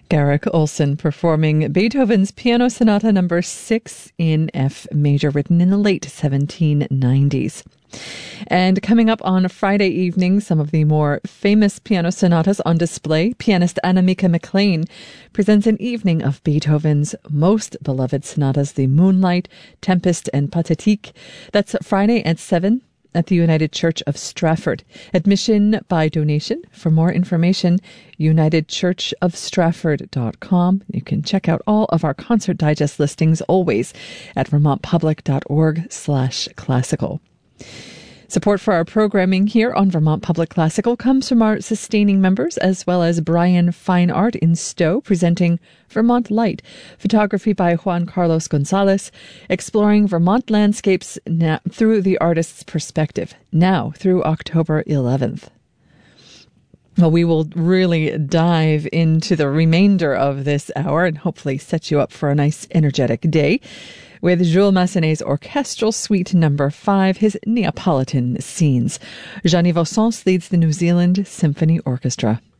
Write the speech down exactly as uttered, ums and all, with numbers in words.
Garrick Olson performing Beethoven's Piano Sonata number six in F major, written in the late seventeen nineties. And coming up on Friday evening, some of the more famous piano sonatas on display. Pianist Annemieke McLean presents an evening of Beethoven's most beloved sonatas, the Moonlight, Tempest, and Pathétique. That's Friday at seven at the United Church of Stratford. Admission by donation. For more information, united church of stratford dot com. You can check out all of our concert digest listings always at vermontpublic.org slash classical. Support for our programming here on Vermont Public Classical comes from our sustaining members, as well as Brian Fine Art in Stowe, presenting Vermont Light, photography by Juan Carlos Gonzalez, exploring Vermont landscapes now through the artist's perspective, now through October eleventh. Well, we will really dive into the remainder of this hour and hopefully set you up for a nice, energetic day with Jules Massenet's Orchestral Suite number five, his Neapolitan Scenes. Jean-Yves Ossens leads the New Zealand Symphony Orchestra.